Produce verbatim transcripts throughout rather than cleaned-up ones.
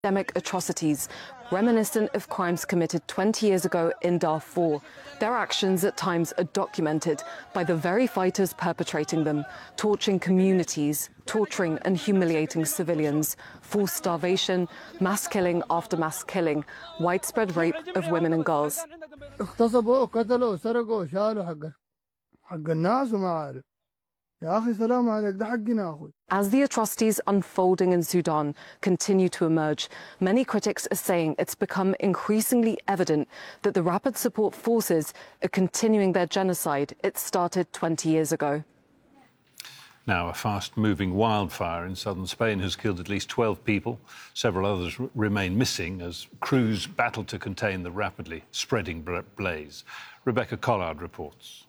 Systemic atrocities, reminiscent of crimes committed twenty years ago in Darfur. Their actions at times are documented by the very fighters perpetrating them, torching communities, torturing and humiliating civilians, forced starvation, mass killing after mass killing, widespread rape of women and girls. As the atrocities unfolding in Sudan continue to emerge, many critics are saying it's become increasingly evident that the Rapid Support Forces are continuing their genocide it started twenty years ago. Now, a fast-moving wildfire in southern Spain has killed at least twelve people. Several others r- remain missing as crews battle to contain the rapidly spreading blaze. Rebecca Collard reports.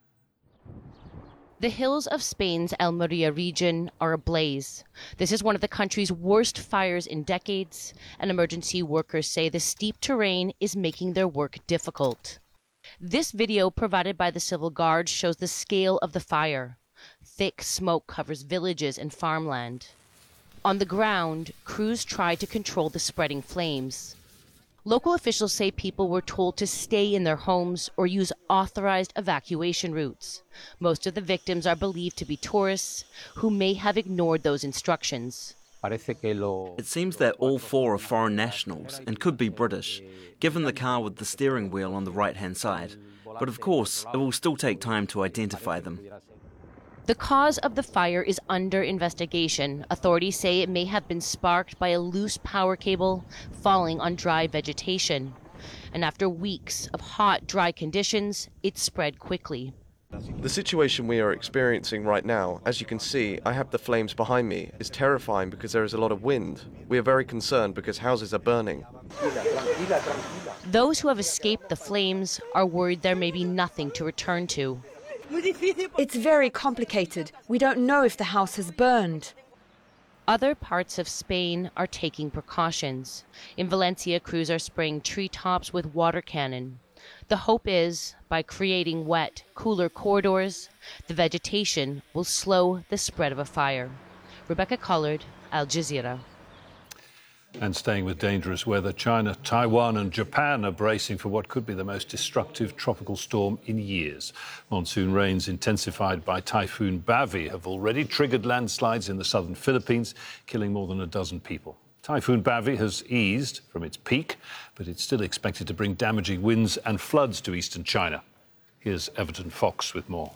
The hills of Spain's Almeria region are ablaze. This is one of the country's worst fires in decades, and emergency workers say the steep terrain is making their work difficult. This video provided by the Civil Guard shows the scale of the fire. Thick smoke covers villages and farmland. On the ground, crews try to control the spreading flames. Local officials say people were told to stay in their homes or use authorized evacuation routes. Most of the victims are believed to be tourists who may have ignored those instructions. It seems that all four are foreign nationals and could be British, given the car with the steering wheel on the right-hand side. But of course, it will still take time to identify them. The cause of the fire is under investigation. Authorities say it may have been sparked by a loose power cable falling on dry vegetation. And after weeks of hot, dry conditions, it spread quickly. The situation we are experiencing right now, as you can see, I have the flames behind me, is terrifying because there is a lot of wind. We are very concerned because houses are burning. Those who have escaped the flames are worried there may be nothing to return to. It's very complicated. We don't know if the house has burned. Other parts of Spain are taking precautions. In Valencia, crews are spraying treetops with water cannon. The hope is, by creating wet, cooler corridors, the vegetation will slow the spread of a fire. Rebecca Collard, Al Jazeera. And staying with dangerous weather, China, Taiwan and Japan are bracing for what could be the most destructive tropical storm in years. Monsoon rains intensified by Typhoon Bavi have already triggered landslides in the southern Philippines, killing more than a dozen people. Typhoon Bavi has eased from its peak, but it's still expected to bring damaging winds and floods to eastern China. Here's Everton Fox with more.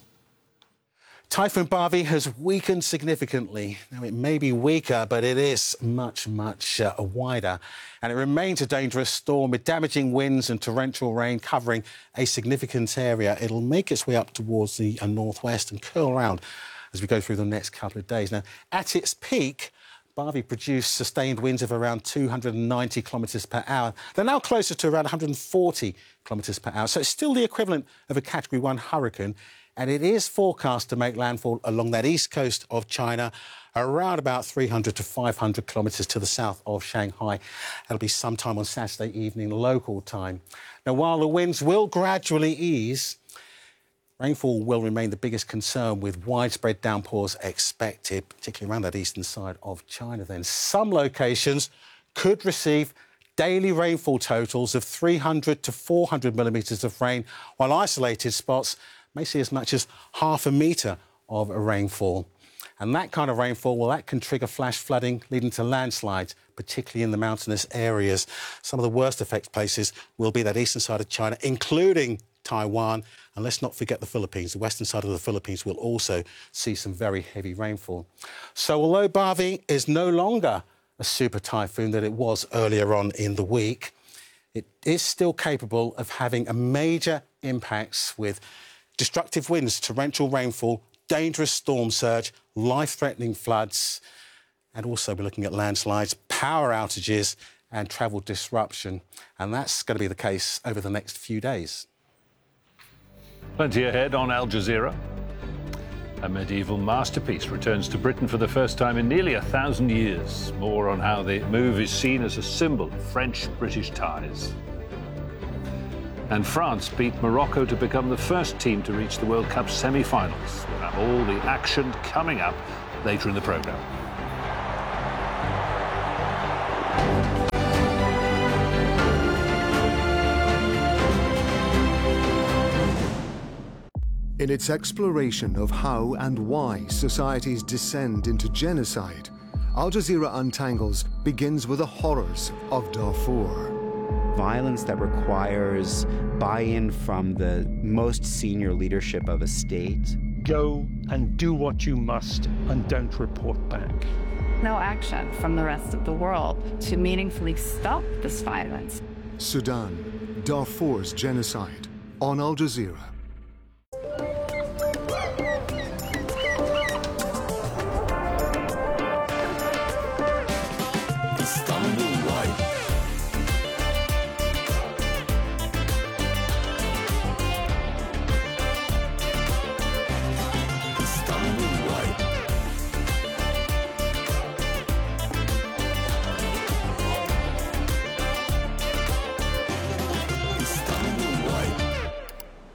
Typhoon Bavi has weakened significantly. Now, it may be weaker, but it is much, much uh, wider. And it remains a dangerous storm with damaging winds and torrential rain covering a significant area. It'll make its way up towards the uh, northwest and curl around as we go through the next couple of days. Now, at its peak, Bavi produced sustained winds of around two hundred ninety kilometres per hour. They're now closer to around one hundred forty kilometres per hour. So it's still the equivalent of a Category one hurricane. And it is forecast to make landfall along that east coast of China, around about three hundred to five hundred kilometres to the south of Shanghai. That'll be sometime on Saturday evening local time. Now, while the winds will gradually ease, rainfall will remain the biggest concern, with widespread downpours expected, particularly around that eastern side of China. Then some locations could receive daily rainfall totals of three hundred to four hundred millimetres of rain, while isolated spots may see as much as half a metre of rainfall. And that kind of rainfall, well, that can trigger flash flooding, leading to landslides, particularly in the mountainous areas. Some of the worst affected places will be that eastern side of China, including Taiwan. And let's not forget the Philippines. The western side of the Philippines will also see some very heavy rainfall. So although Bavi is no longer a super typhoon that it was earlier on in the week, it is still capable of having a major impacts with destructive winds, torrential rainfall, dangerous storm surge, life-threatening floods, and also we're looking at landslides, power outages and travel disruption. And that's going to be the case over the next few days. Plenty ahead on Al Jazeera. A medieval masterpiece returns to Britain for the first time in nearly a thousand years. More on how the move is seen as a symbol of French-British ties. And France beat Morocco to become the first team to reach the World Cup semi-finals. We'll have all the action coming up later in the programme. In its exploration of how and why societies descend into genocide, Al Jazeera Untangles begins with the horrors of Darfur. Violence that requires buy-in from the most senior leadership of a state. Go and do what you must and don't report back. No action from the rest of the world to meaningfully stop this violence. Sudan, Darfur's genocide, on Al Jazeera.